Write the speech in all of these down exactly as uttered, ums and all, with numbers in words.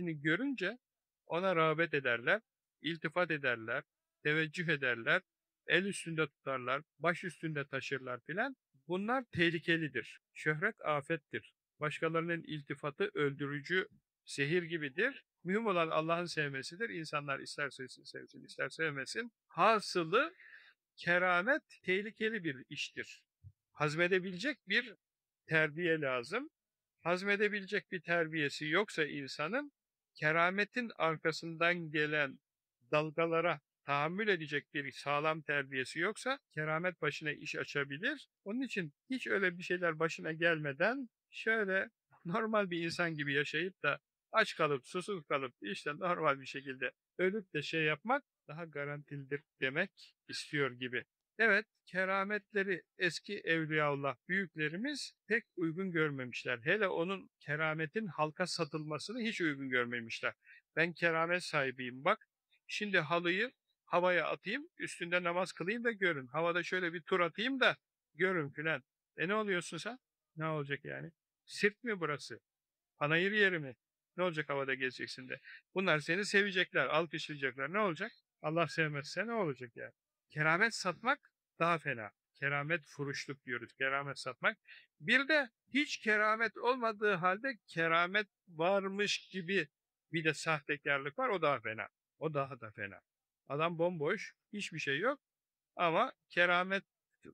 kerametini görünce ona rağbet ederler, iltifat ederler, teveccüh ederler, el üstünde tutarlar, baş üstünde taşırlar filan. Bunlar tehlikelidir. Şöhret afettir. Başkalarının iltifatı öldürücü, zehir gibidir. Mühim olan Allah'ın sevmesidir. İnsanlar ister sevsin, sevsin, ister sevmesin. Hasılı keramet tehlikeli bir iştir. Hazmedebilecek bir terbiye lazım. Hazmedebilecek bir terbiyesi yoksa insanın, kerametin arkasından gelen dalgalara tahammül edecek bir sağlam terbiyesi yoksa, keramet başına iş açabilir. Onun için hiç öyle bir şeyler başına gelmeden, şöyle normal bir insan gibi yaşayıp da aç kalıp, susuz kalıp, işte normal bir şekilde ölüp de şey yapmak daha garantilidir demek istiyor gibi. Evet, kerametleri eski Evliyaullah büyüklerimiz pek uygun görmemişler. Hele onun kerametin halka satılmasını hiç uygun görmemişler. Ben keramet sahibiyim bak, şimdi halıyı havaya atayım, üstünde namaz kılayım da görün. Havada şöyle bir tur atayım da görün filan. E ne oluyorsun sen? Ne olacak yani? Sirk mi burası? Panayır yeri mi? Ne olacak havada gezeceksin de? Bunlar seni sevecekler, alkışlayacaklar. Ne olacak? Allah sevmezse ne olacak yani? Keramet satmak daha fena. Keramet furuşluk diyoruz, keramet satmak. Bir de hiç keramet olmadığı halde keramet varmış gibi bir de sahtekarlık var, o daha fena. O daha da fena. Adam bomboş, hiçbir şey yok ama keramet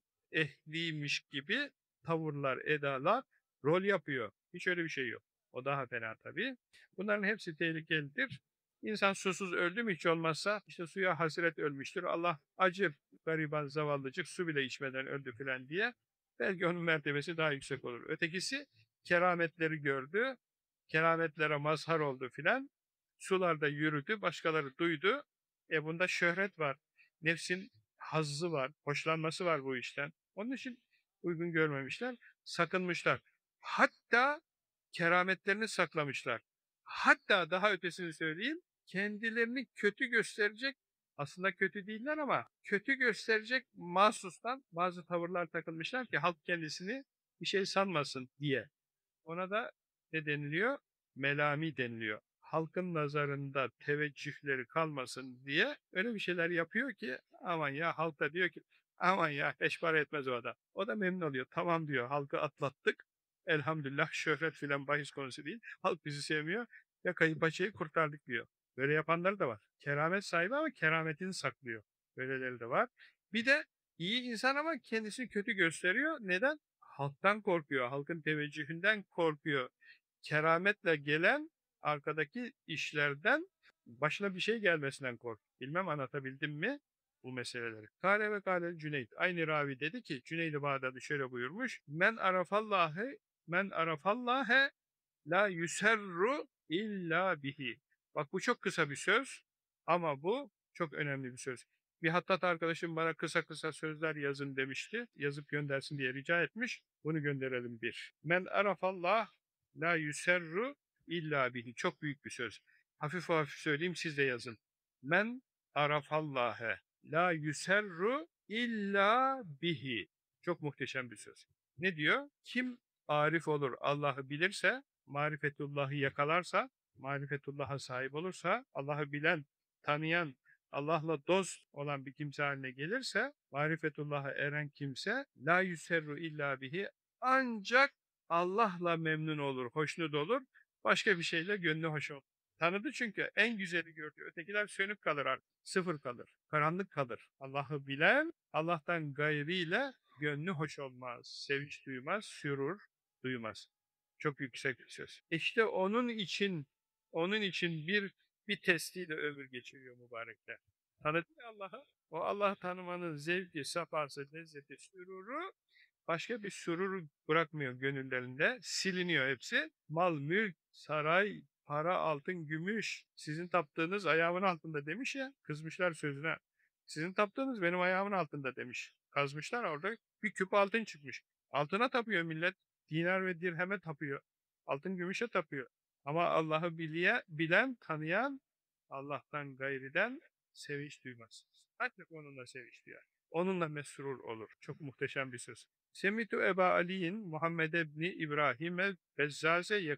ehliymiş gibi tavırlar, edalar, rol yapıyor. Hiç öyle bir şey yok. O daha fena tabii. Bunların hepsi tehlikelidir. İnsan susuz öldü mü hiç olmazsa, işte suya hasret ölmüştür. Allah acır, gariban zavallıcık su bile içmeden öldü filan diye. Belki onun mertebesi daha yüksek olur. Ötekisi kerametleri gördü, kerametlere mazhar oldu filan. Sularda yürüdü, başkaları duydu. E bunda şöhret var. Nefsin hazzı var, hoşlanması var bu işten. Onun için uygun görmemişler, sakınmışlar. Hatta kerametlerini saklamışlar. Hatta daha ötesini söyleyeyim, kendilerini kötü gösterecek, aslında kötü değiller ama kötü gösterecek mahsustan bazı tavırlar takılmışlar ki halk kendisini bir şey sanmasın diye. Ona da ne deniliyor? Melami deniliyor. Halkın nazarında teveccühleri kalmasın diye öyle bir şeyler yapıyor ki, aman ya, halk da diyor ki aman ya, beş para etmez o adam. O da memnun oluyor. Tamam diyor, halkı atlattık. Elhamdülillah, şöhret filan bahis konusu değil. Halk bizi sevmiyor. Yakayı paçayı kurtardık diyor. Böyle yapanlar da var. Keramet sahibi ama kerametini saklıyor. Böyleleri de var. Bir de iyi insan ama kendisini kötü gösteriyor. Neden? Halktan korkuyor, halkın teveccühünden korkuyor. Kerametle gelen arkadaki işlerden başına bir şey gelmesinden kork. Bilmem anlatabildim mi bu meseleleri. Kale ve kale Cüneyd. Aynı ravi dedi ki, Cüneyd-i Bağdadi şöyle buyurmuş. Men arafallâhe, men arafallâhe la yuserru illa bihi. Bak, bu çok kısa bir söz ama bu çok önemli bir söz. Bir Hattat arkadaşım bana kısa kısa sözler yazın demişti. Yazıp göndersin diye rica etmiş. Bunu gönderelim bir. Men arafallah la yuserru illa bihi. Çok büyük bir söz. Hafif hafif söyleyeyim, siz de yazın. Men arafallâhe la yuserru illa bihi. Çok muhteşem bir söz. Ne diyor? Kim arif olur, Allah'ı bilirse, marifetullahı yakalarsa, marifetullah'a sahip olursa, Allah'ı bilen, tanıyan, Allah'la dost olan bir kimse haline gelirse, marifetullah'a eren kimse, la yuserru illa bihi, ancak Allah'la memnun olur, hoşnut olur, başka bir şeyle gönlü hoş olur. Tanıdı çünkü, en güzeli gördü. Ötekiler sönük kalır artık, sıfır kalır, karanlık kalır. Allah'ı bilen, Allah'tan gayriyle gönlü hoş olmaz, sevinç duymaz, sürur duymaz. Çok yüksek bir söz. İşte onun için, onun için bir bir testiyle ömür geçiriyor mübarekler. Tanıdı ya Allah'ı. O Allah'ı tanımanın zevki, safası, lezzeti, süruru başka bir sürur bırakmıyor gönüllerinde. Siliniyor hepsi. Mal, mülk, saray, para, altın, gümüş. Sizin taptığınız ayağımın altında demiş ya. Kızmışlar sözüne. Sizin taptığınız benim ayağımın altında demiş. Kazmışlar, orada bir küp altın çıkmış. Altına tapıyor millet. Dinar ve dirheme tapıyor. Altın gümüşe tapıyor. Ama Allah'ı bilye, bilen, tanıyan, Allah'tan gayriden sevinç duymaz. Ancak onunla sevinç duyar. Onunla mesrur olur. Çok muhteşem bir söz. Semitu Eba Ali'in Muhammed ebni İbrahim el Bezzaze yekul.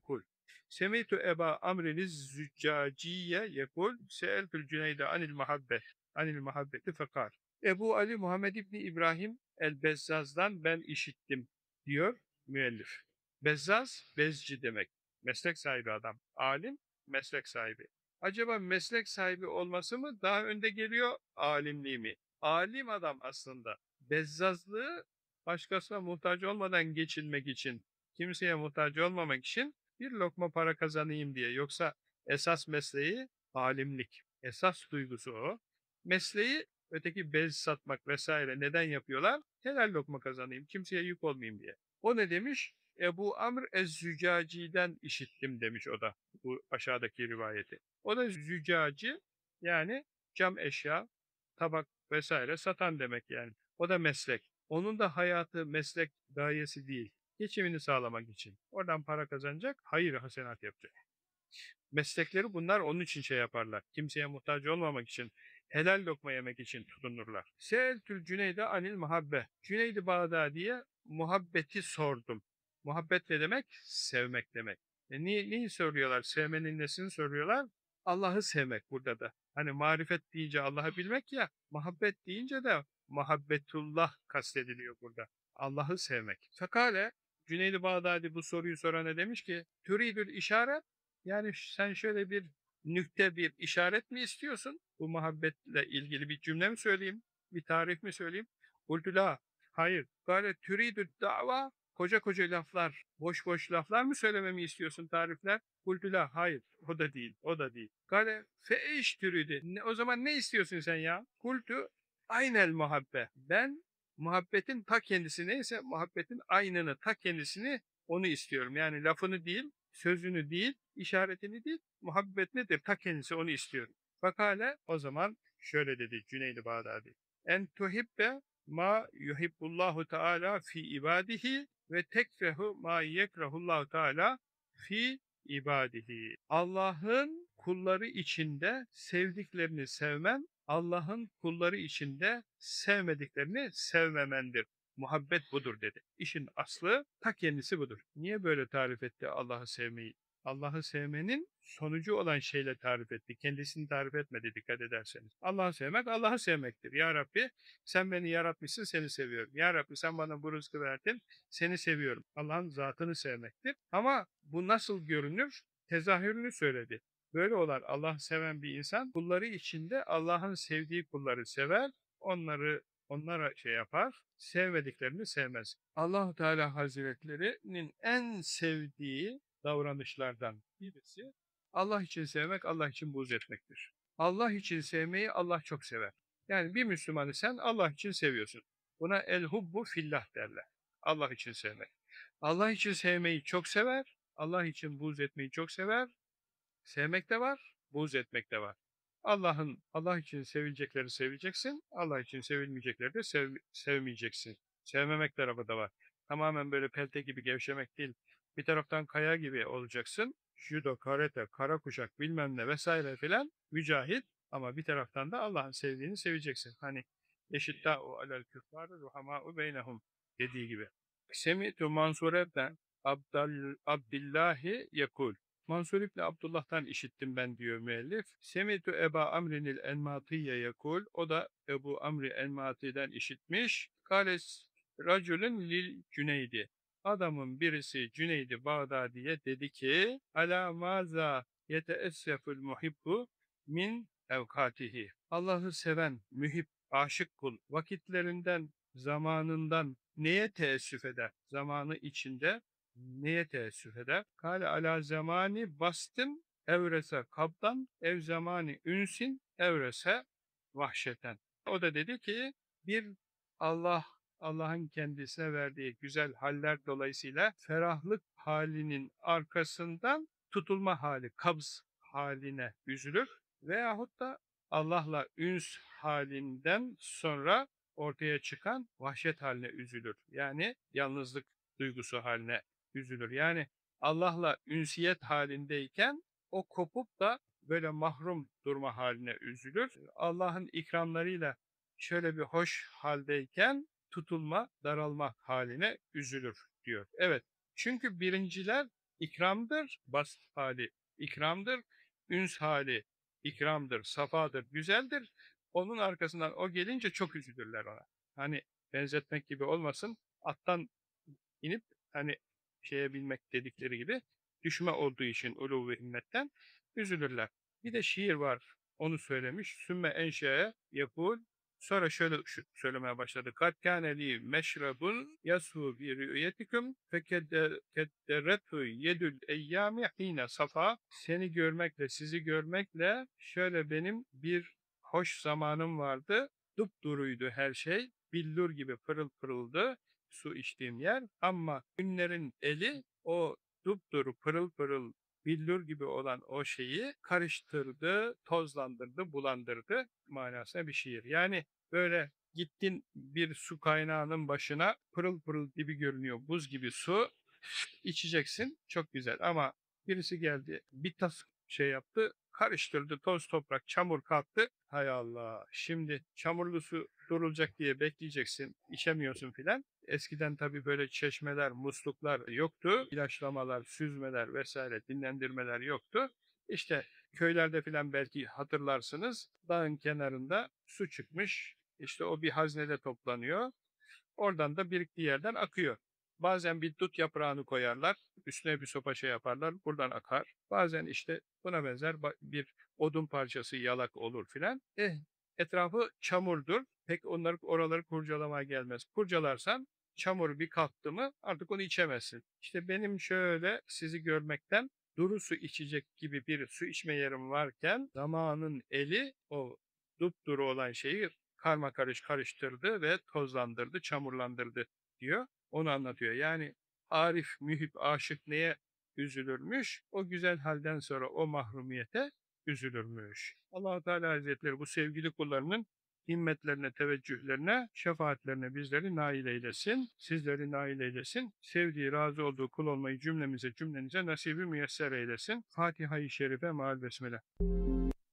Semeytu Eba Amriniz Züccaciye yekul seeltül Cüneyde anil muhabbet anil muhabbeti fekal. Ebu Ali Muhammed İbni İbrahim el-Bezzaz'dan ben işittim diyor müellif. Bezzaz, bezci demek. Meslek sahibi adam. Alim, meslek sahibi. Acaba meslek sahibi olması mı daha önde geliyor, alimliği mi? Alim adam aslında. Bezzazlığı başkasına muhtaç olmadan geçinmek için, kimseye muhtaç olmamak için bir lokma para kazanayım diye. Yoksa esas mesleği alimlik. Esas duygusu o. Mesleği öteki bez satmak vesaire neden yapıyorlar? Helal lokma kazanayım, kimseye yük olmayayım diye. O ne demiş? Ebu Amr Ez-Zücaci'den işittim demiş o da bu aşağıdaki rivayeti. O da zücaci yani cam eşya, tabak vesaire satan demek yani. O da meslek. Onun da hayatı meslek gayesi değil. Geçimini sağlamak için. Oradan para kazanacak, hayır hasenat yapacak. Meslekleri bunlar onun için şey yaparlar. Kimseye muhtaç olmamak için, helal lokma yemek için tutunurlar. Seeltül Cüneyde anil muhabbe. Cüneyd-i Bağdadi'ye muhabbeti sordum. Muhabbet ne demek? Sevmek demek. E niye, neyi soruyorlar? Sevmenin nesini soruyorlar? Allah'ı sevmek burada da. Hani marifet deyince Allah'ı bilmek ya, muhabbet deyince de muhabbetullah kastediliyor burada. Allah'ı sevmek. Fakale, Cüneyd-i Bağdadi bu soruyu sorana demiş ki, türidül işaret, yani sen şöyle bir nükte, bir işaret mi istiyorsun? Bu muhabbetle ilgili bir cümle mi söyleyeyim? Bir tarif mi söyleyeyim? Kultu la. Hayır. Gayret türidü dava. Koca koca laflar, boş boş laflar mı söylememi istiyorsun, tarifler? Kultu la. Hayır. O da değil. O da değil. Gale fe iş türüdü. Ne, o zaman ne istiyorsun sen ya? Kultu aynel muhabbe. Ben muhabbetin ta kendisi neyse muhabbetin aynını, ta kendisini onu istiyorum. Yani lafını değil, sözünü değil, işaretini değil, muhabbet nedir? Ta kendisi onu istiyorum. Fakale o zaman şöyle dedi Cüneyd-i Bağdadi. En tuhibbe ma yuhibbullahu teala fi ibadihi ve tekrehu ma yekrahullahu teala fi ibadihi. Allah'ın kulları içinde sevdiklerini sevmen, Allah'ın kulları içinde sevmediklerini sevmemendir. Muhabbet budur dedi. İşin aslı ta kendisi budur. Niye böyle tarif etti Allah'ı sevmeyi? Allah'ı sevmenin sonucu olan şeyle tarif etti. Kendisini tarif etmedi dikkat ederseniz. Allah'ı sevmek Allah'ı sevmektir. Ya Rabbi sen beni yaratmışsın, seni seviyorum. Ya Rabbi sen bana bu rızkı verdin, seni seviyorum. Allah'ın zatını sevmektir. Ama bu nasıl görünür? Tezahürünü söyledi. Böyle olar. Allah seven bir insan kulları içinde Allah'ın sevdiği kulları sever, onları onlara şey yapar, sevmediklerini sevmez. Allah Teala Hazretleri'nin en sevdiği davranışlardan birisi Allah için sevmek, Allah için buğz etmektir. Allah için sevmeyi Allah çok sever. Yani bir Müslümanı sen Allah için seviyorsun. Buna el hubbu fillah derler. Allah için sevmek. Allah için sevmeyi çok sever, Allah için buğz etmeyi çok sever. Sevmek de var, buğz etmek de var. Allah'ın Allah için sevilecekleri seveceksin, Allah için sevilmeyecekleri de sev, sevmeyeceksin. Sevmemek tarafı da var. Tamamen böyle pelte gibi gevşemek değil. Bir taraftan kaya gibi olacaksın. Judo, karate, kara kuşak bilmem ne vesaire filan mücahit ama bir taraftan da Allah'ın sevdiğini seveceksin. Hani eşittâ'u alel küffâri ruhamâ'u beynehum dediği gibi. Semi'tu Mansur ebden Abdal, Abdillahi yekul. Mansur İbni Abdullah'tan işittim ben diyor müellif. Semitu Eba Amrinil Enmatiye yekul. O da Ebu Amri Enmati'den işitmiş. Kales racülün lil Cüneydi. Adamın birisi Cüneydi Bağdadi'ye dedi ki Ala maza yeteessefül muhibbu min evkatihi. Allah'ı seven, mühib, aşık kul vakitlerinden, zamanından neye teessüf eder? Zamanı içinde neye teessüf eder? Kale ala zamani bastın evrese kabdan ev zamani ünsin evrese vahşeten. O da dedi ki bir Allah Allah'ın kendisine verdiği güzel haller dolayısıyla ferahlık halinin arkasından tutulma hali, kabz haline üzülür veyahut da Allah'la üns halinden sonra ortaya çıkan vahşet haline üzülür. Yani yalnızlık duygusu haline üzülür. Yani Allah'la ünsiyet halindeyken o kopup da böyle mahrum durma haline üzülür. Allah'ın ikramlarıyla şöyle bir hoş haldeyken tutulma, daralma haline üzülür diyor. Evet, çünkü birinciler ikramdır, bast hali ikramdır, üns hali ikramdır, safadır, güzeldir. Onun arkasından o gelince çok üzülürler ona. Hani benzetmek gibi olmasın, attan inip hani şeye binmek dedikleri gibi düşme olduğu için ulu ve himmetten üzülürler. Bir de şiir var. Onu söylemiş. Sümme enşe'ye yakul. Sonra şöyle şu- söylemeye başladı. Kad kâne li meşrebun yasu bi rü'yetikum fekedderetu yedül eyyâmi hîne safa. Seni görmekle, sizi görmekle şöyle benim bir hoş zamanım vardı. Dupduruydu her şey. Billur gibi pırıl pırıldı su içtiğim yer, ama günlerin eli o dupduru pırıl pırıl billur gibi olan o şeyi karıştırdı, tozlandırdı, bulandırdı manasına bir şiir. Yani böyle gittin bir su kaynağının başına, pırıl pırıl gibi görünüyor buz gibi su içeceksin, çok güzel, ama birisi geldi bir tas şey yaptı, karıştırdı, toz toprak çamur kalktı. Hay Allah, şimdi çamurlu su durulacak diye bekleyeceksin, içemiyorsun filan. Eskiden tabii böyle çeşmeler, musluklar yoktu. İlaçlamalar, süzmeler vesaire, dinlendirmeler yoktu. İşte köylerde filan belki hatırlarsınız, dağın kenarında su çıkmış. İşte o bir haznede toplanıyor. Oradan da biriktiği yerden akıyor. Bazen bir dut yaprağını koyarlar, üstüne bir sopa şey yaparlar, buradan akar. Bazen işte buna benzer ba- bir odun parçası yalak olur filan. Eh, etrafı çamurdur. Pek onları oraları kurcalamaya gelmez. Kurcalarsan çamur bir kalktı mı artık onu içemezsin. İşte benim şöyle sizi görmekten duru su içecek gibi bir su içme yerim varken zamanın eli o dupduru olan şeyi karma karış karıştırdı ve tozlandırdı, çamurlandırdı diyor. Onu anlatıyor. Yani arif, mühib, aşık neye üzülürmüş? O güzel halden sonra o mahrumiyete üzülürmüş. Allah Teala Hazretleri bu sevgili kullarının himmetlerine, teveccühlerine, şefaatlerine bizleri nail eylesin. Sizleri nail eylesin. Sevdiği, razı olduğu kul olmayı cümlemize, cümlenize nasibi müyesser eylesin. Fatiha-i Şerife, Maal Besmele.